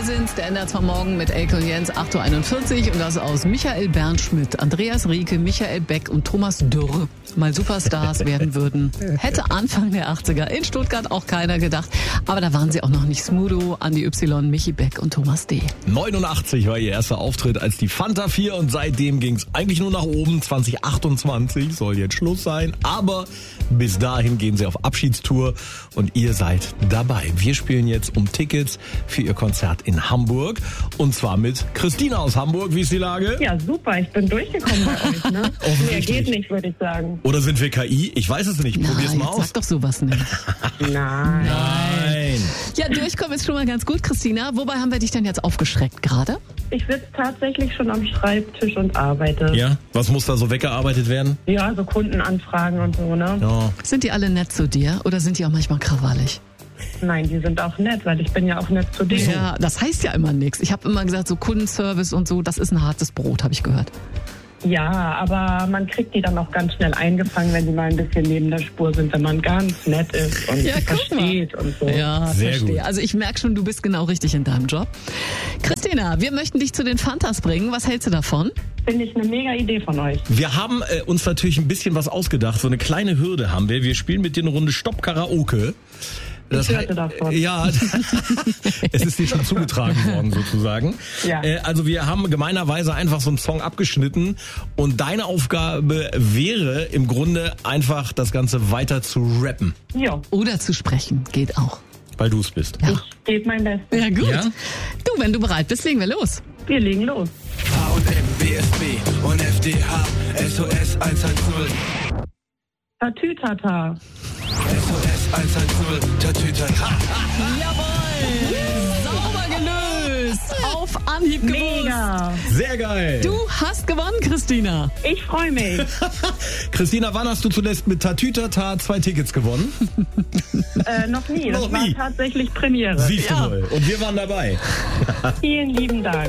sind's, der Ender vom Morgen mit Elke und Jens, 8.41 Uhr und das aus Michael Bernschmidt, Andreas Rieke, Michael Beck und Thomas Dürr mal Superstars werden würden. Hätte Anfang der 80er in Stuttgart auch keiner gedacht, aber da waren sie auch noch nicht. Smudo, Andi Y, Michi Beck und Thomas D. 89 war ihr erster Auftritt als die Fanta 4 und seitdem ging's eigentlich nur nach oben. 2028 soll jetzt Schluss sein, aber bis dahin gehen sie auf Abschiedstour und ihr seid dabei. Wir spielen jetzt um Tickets für ihr Konzert in Hamburg und zwar mit Christina aus Hamburg. Wie ist die Lage? Ja, super, ich bin durchgekommen bei euch, ne? Mehr geht nicht, würde ich sagen. Oder sind wir KI? Ich weiß es nicht. Probier's mal aus. Sag doch sowas nicht. Nein. Ja, durchkommen ist schon mal ganz gut, Christina. Wobei haben wir dich denn jetzt aufgeschreckt gerade? Ich sitze tatsächlich schon am Schreibtisch und arbeite. Ja? Was muss da so weggearbeitet werden? Ja, so Kundenanfragen und so, ne? Ja. Sind die alle nett zu dir oder sind die auch manchmal krawallig? Nein, die sind auch nett, weil ich bin ja auch nett zu denen. Ja, das heißt ja immer nichts. Ich habe immer gesagt, so Kundenservice und so, das ist ein hartes Brot, habe ich gehört. Ja, aber man kriegt die dann auch ganz schnell eingefangen, wenn die mal ein bisschen neben der Spur sind, wenn man ganz nett ist und versteht und so. Ja, sehr verstehe. gut. Also ich merke schon, du bist genau richtig in deinem Job. Christina, wir möchten dich zu den Fantas bringen. Was hältst du davon? Finde ich eine mega Idee von euch. Wir haben uns natürlich ein bisschen was ausgedacht. So eine kleine Hürde haben wir. Wir spielen mit dir eine Runde Stopp Karaoke. Ich hörte davon. Ja, es ist dir schon zugetragen worden sozusagen. Ja. Also wir haben gemeinerweise einfach so einen Song abgeschnitten und deine Aufgabe wäre im Grunde einfach das Ganze weiter zu rappen. Ja, Oder zu sprechen, geht auch. Weil du es bist. Ja. ich gebe mein Bestes. Ja, gut. Ja? Du, wenn du bereit bist, legen wir los. Wir legen los. H&M, BSB und FDH, SOS 110. Tatütata. SOS 110, Tatütata. Jawohl! Sauber gelöst! Auf Anhieb gewusst. Mega. Sehr geil. Du hast gewonnen, Christina. Ich freue mich. Christina, wann hast du zuletzt mit Tatütata 2 Tickets gewonnen? Noch nie. Das Noch war nie. tatsächlich Premiere. Siehst du Ja. wohl. Und wir waren dabei. Vielen lieben Dank.